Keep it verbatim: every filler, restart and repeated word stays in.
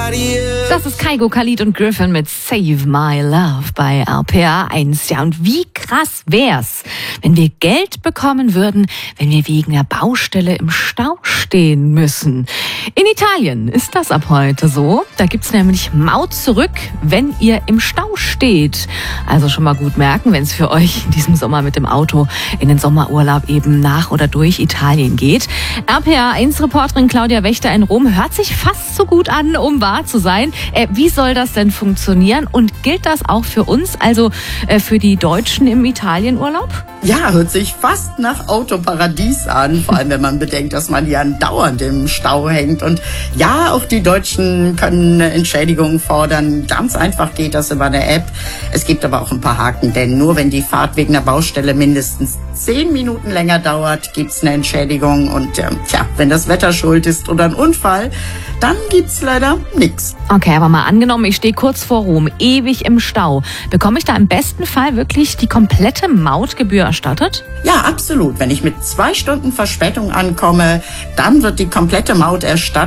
Das ist Kygo, Khalid und Griffin mit Save My Love bei R P R eins. Ja, und wie krass wär's, wenn wir Geld bekommen würden, wenn wir wegen der Baustelle im Stau stehen müssen. In Italien ist das ab heute so. Da gibt's nämlich Maut zurück, wenn ihr im Stau steht. Also schon mal gut merken, wenn es für euch in diesem Sommer mit dem Auto in den Sommerurlaub eben nach oder durch Italien geht. R P R eins Reporterin Claudia Wächter in Rom hört sich fast so gut an, um wahr zu sein. Äh, wie soll das denn funktionieren? Und gilt das auch für uns, also äh, für die Deutschen im Italienurlaub? Ja, hört sich fast nach Autoparadies an, vor allem wenn man bedenkt, dass man ja dauernd im Stau hängt. Und ja, auch die Deutschen können Entschädigungen fordern. Ganz einfach geht das über eine App. Es gibt aber auch ein paar Haken, denn nur wenn die Fahrt wegen der Baustelle mindestens zehn Minuten länger dauert, gibt's eine Entschädigung. Und äh, tja, wenn das Wetter schuld ist oder ein Unfall, dann gibt's leider nichts. Okay, aber mal angenommen, ich stehe kurz vor Rom, ewig im Stau. Bekomme ich da im besten Fall wirklich die komplette Mautgebühr erstattet? Ja, absolut. Wenn ich mit zwei Stunden Verspätung ankomme, dann wird die komplette Maut erstattet.